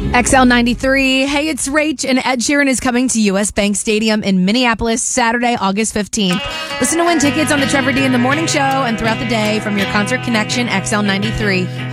XL93. Hey, it's Rach, and Ed Sheeran is coming to US Bank Stadium in Minneapolis Saturday, August 15th. Listen to win tickets on the Trevor D in the Morning Show and throughout the day from your Concert Connection XL93.